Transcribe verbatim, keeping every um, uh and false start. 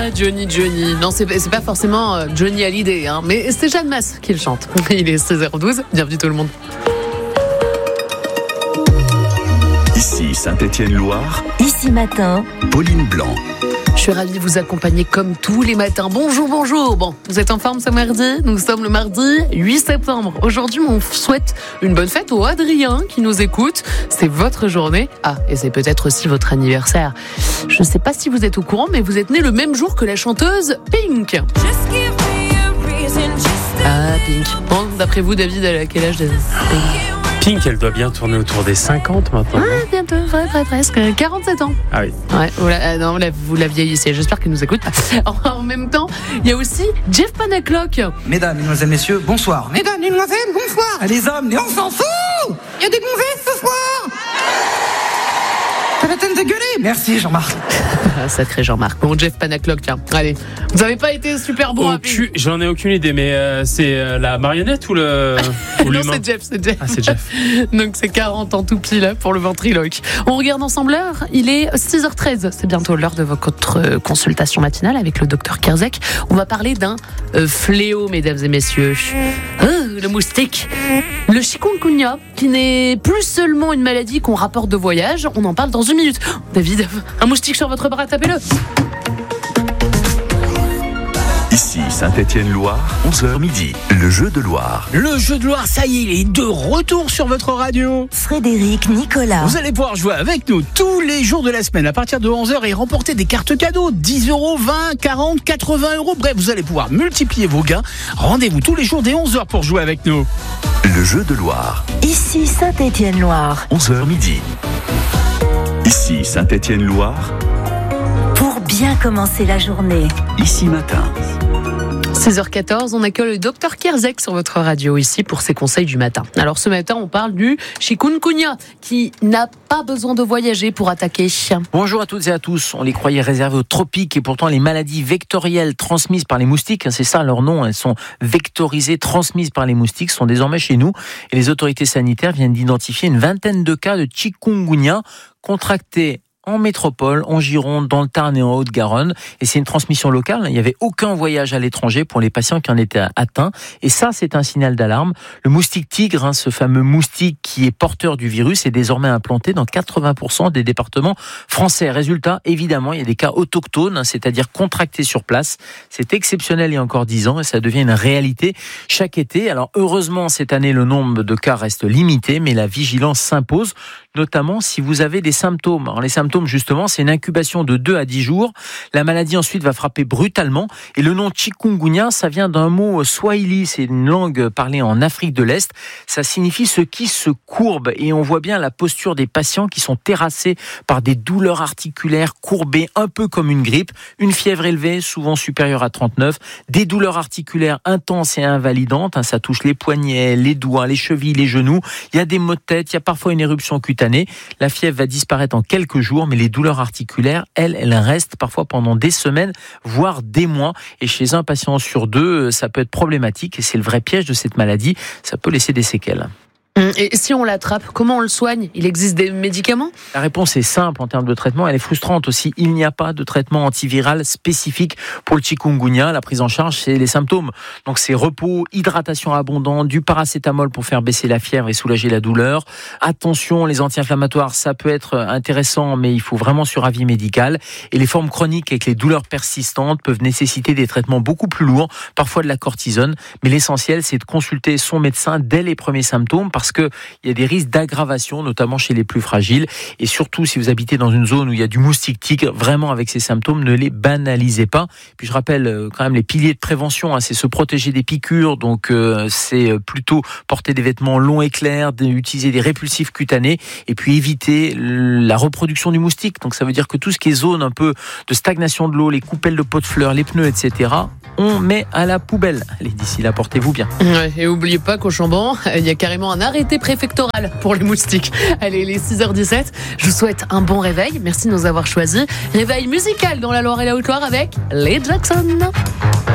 Ah, Johnny, Johnny. Non, c'est, c'est pas forcément Johnny Hallyday, hein, mais c'est Jeanne Masse qui le chante. Il est seize heures douze. Bienvenue tout le monde. Ici Saint-Étienne-Loire. Ici Matin. Pauline Blanc. Je suis ravie de vous accompagner comme tous les matins. Bonjour, bonjour. Bon, vous êtes en forme ce mardi ? Nous sommes le mardi huit septembre. Aujourd'hui, on souhaite une bonne fête au Adrien qui nous écoute. C'est votre journée. Ah, et c'est peut-être aussi votre anniversaire. Je ne sais pas si vous êtes au courant, mais vous êtes né le même jour que la chanteuse Pink. Ah, Pink. Bon, d'après vous, David, elle a quel âge de Pink ? Pink, elle doit bien tourner autour des cinquante maintenant. Ah, bientôt, vrai, vrai, presque. quarante-sept ans. Ah oui. Ouais, vous la, euh, non, vous la, vous la vieillissez. J'espère qu'elle nous écoute. En, en même temps, il y a aussi Jeff Panaclock. Mesdames, mesdemoiselles, messieurs, bonsoir. Mesdames, mesdemoiselles, bonsoir. Et les hommes, mais on s'en fout. Il y a des gonzesses ce soir. T'as la peine de gueuler. Merci Jean-Marc. Sacré Jean-Marc. Bon, Jeff Panaclock, tiens. Allez. Vous avez pas été super bon. Aucun, j'en ai aucune idée, mais euh, c'est euh, la marionnette ou le ou non, l'humain ? c'est Jeff, c'est Jeff. Ah, c'est Jeff. Donc c'est quarante ans tout pile pour le ventriloque. On regarde ensemble l'heure. Il est six heures treize. C'est bientôt l'heure de votre consultation matinale avec le docteur Kerzek. On va parler d'un euh, fléau, mesdames et messieurs. Oh, le moustique. Le chikungunya, qui n'est plus seulement une maladie qu'on rapporte de voyage. On en parle dans une minute. David, un moustique sur votre bras, tapez-le. Ici Saint-Étienne-Loire, onze heures midi, le jeu de Loire. Le jeu de Loire, ça y est, il est de retour sur votre radio. Frédéric Nicolas. Vous allez pouvoir jouer avec nous tous les jours de la semaine à partir de onze heures et remporter des cartes cadeaux. dix euros, vingt, quarante, quatre-vingts euros. Bref, vous allez pouvoir multiplier vos gains. Rendez-vous tous les jours dès onze heures pour jouer avec nous. Le jeu de Loire. Ici Saint-Étienne-Loire. onze heures midi. Ici Saint-Étienne-Loire. Pour bien commencer la journée. Ici Matin. seize heures quatorze, on accueille le docteur Kerzek sur votre radio ici pour ses conseils du matin. Alors ce matin, on parle du chikungunya qui n'a pas besoin de voyager pour attaquer. Bonjour à toutes et à tous. On les croyait réservés aux tropiques et pourtant les maladies vectorielles transmises par les moustiques, c'est ça leur nom, elles sont vectorisées, transmises par les moustiques, sont désormais chez nous et les autorités sanitaires viennent d'identifier une vingtaine de cas de chikungunya contractés en métropole, en Gironde, dans le Tarn et en Haute-Garonne. Et c'est une transmission locale. Il n'y avait aucun voyage à l'étranger pour les patients qui en étaient atteints. Et ça, c'est un signal d'alarme. Le moustique tigre, hein, ce fameux moustique qui est porteur du virus, est désormais implanté dans quatre-vingts pour cent des départements français. Résultat, évidemment, il y a des cas autochtones, hein, c'est-à-dire contractés sur place. C'est exceptionnel il y a encore dix ans et ça devient une réalité chaque été. Alors, heureusement, cette année, le nombre de cas reste limité, mais la vigilance s'impose, notamment si vous avez des symptômes. Alors, les symptômes, justement, c'est une incubation de deux à dix jours. La maladie ensuite va frapper brutalement. Et le nom chikungunya, ça vient d'un mot swahili. C'est une langue parlée en Afrique de l'Est. Ça signifie ce qui se courbe. Et on voit bien la posture des patients qui sont terrassés par des douleurs articulaires courbées, un peu comme une grippe. Une fièvre élevée, souvent supérieure à trente-neuf. Des douleurs articulaires intenses et invalidantes. Ça touche les poignets, les doigts, les chevilles, les genoux. Il y a des maux de tête. Il y a parfois une éruption cutanée. La fièvre va disparaître en quelques jours. Mais les douleurs articulaires, elles, elles restent parfois pendant des semaines, voire des mois. Et chez un patient sur deux, ça peut être problématique. Et c'est le vrai piège de cette maladie. Ça peut laisser des séquelles. Et si on l'attrape, comment on le soigne ? Il existe des médicaments ? La réponse est simple en termes de traitement, elle est frustrante aussi. Il n'y a pas de traitement antiviral spécifique pour le chikungunya. La prise en charge, c'est les symptômes. Donc c'est repos, hydratation abondante, du paracétamol pour faire baisser la fièvre et soulager la douleur. Attention, les anti-inflammatoires, ça peut être intéressant, mais il faut vraiment sur avis médical. Et les formes chroniques avec les douleurs persistantes peuvent nécessiter des traitements beaucoup plus lourds, parfois de la cortisone. Mais l'essentiel, c'est de consulter son médecin dès les premiers symptômes, parce qu'il y a des risques d'aggravation, notamment chez les plus fragiles. Et surtout, si vous habitez dans une zone où il y a du moustique tigre, vraiment avec ces symptômes, ne les banalisez pas. Puis je rappelle quand même les piliers de prévention, hein, c'est se protéger des piqûres, donc euh, c'est plutôt porter des vêtements longs et clairs, utiliser des répulsifs cutanés, et puis éviter la reproduction du moustique. Donc ça veut dire que tout ce qui est zone un peu de stagnation de l'eau, les coupelles de pots de fleurs, les pneus, et cetera, on met à la poubelle. Allez, d'ici là, portez-vous bien. Ouais, et n'oubliez pas qu'au Chambon, il y a carrément un arrêté préfectoral pour les moustiques. Allez, il est six heures dix-sept. Je vous souhaite un bon réveil. Merci de nous avoir choisis. Réveil musical dans la Loire et la Haute-Loire avec les Jackson.